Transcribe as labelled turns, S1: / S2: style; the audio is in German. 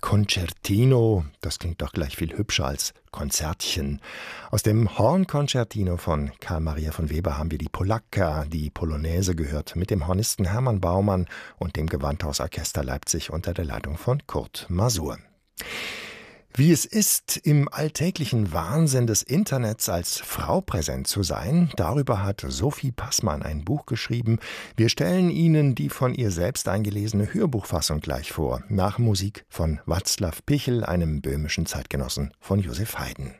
S1: Concertino, das klingt doch gleich viel hübscher als Konzertchen. Aus dem Hornconcertino von Carl Maria von Weber haben wir die Polacca, die Polonaise gehört, mit dem Hornisten Hermann Baumann und dem Gewandhausorchester Leipzig unter der Leitung von Kurt Masur. Wie es ist, im alltäglichen Wahnsinn des Internets als Frau präsent zu sein, darüber hat Sophie Passmann ein Buch geschrieben. Wir stellen Ihnen die von ihr selbst eingelesene Hörbuchfassung gleich vor, nach Musik von Václav Pichel, einem böhmischen Zeitgenossen von Joseph Haydn.